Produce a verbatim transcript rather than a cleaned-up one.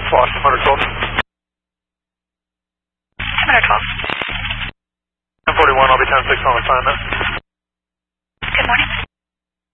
Lost one hundred twelve. one hundred twelve. ten forty-one, I'll be ten six on assignment. Good morning.